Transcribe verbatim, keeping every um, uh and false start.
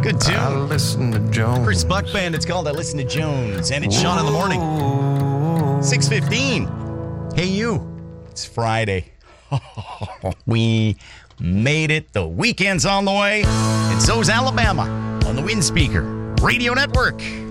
Good tune. I listen to Jones. Chris Buck Band. It's called I Listen to Jones. And it's Sean in the Morning. six fifteen. Hey, you. It's Friday. We made it. The weekend's on the way. And so's Alabama on the Wind Speaker Radio Network.